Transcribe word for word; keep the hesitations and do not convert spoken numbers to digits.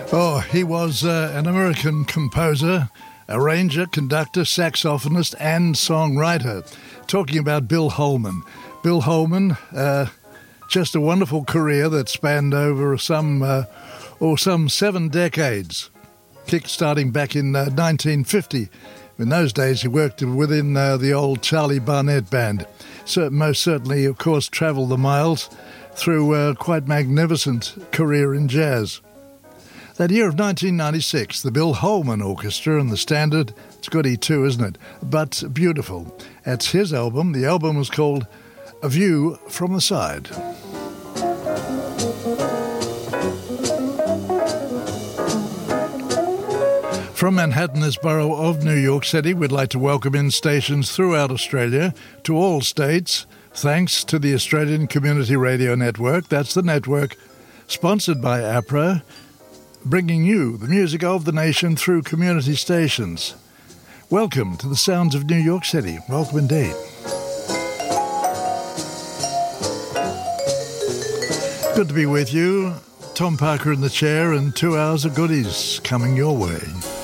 Oh, he was uh, an American composer, arranger, conductor, saxophonist, and songwriter. Talking about Bill Holman. Bill Holman, uh, just a wonderful career that spanned over some, uh, or some seven decades, kick-starting back in uh, nineteen fifty. In those days, he worked within uh, the old Charlie Barnett Band. So, most certainly, of course, travelled the miles through a quite magnificent career in jazz. That year of nineteen ninety-six, the Bill Holman Orchestra and the Standard, it's goody too, isn't it? But beautiful. That's his album. The album was called A View from the Side. From Manhattan, borough of New York City, we'd like to welcome in stations throughout Australia to all states, thanks to the Australian Community Radio Network. That's the network sponsored by APRA, bringing you the music of the nation through community stations. Welcome to the sounds of New York City. Welcome indeed. Good to be with you. Tom Parker in the chair and two hours of goodies coming your way.